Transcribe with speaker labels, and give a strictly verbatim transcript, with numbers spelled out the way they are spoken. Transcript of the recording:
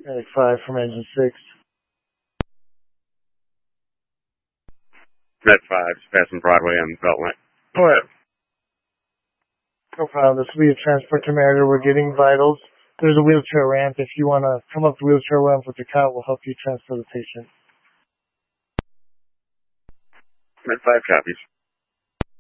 Speaker 1: Medic five from engine six.
Speaker 2: Med five, passing Broadway on Beltline.
Speaker 1: Go ahead. No problem. This will be a transport to Merida. We're getting vitals. There's a wheelchair ramp. If you want to come up the wheelchair ramp with the cot, we'll help you transfer the patient.
Speaker 2: Med five copies.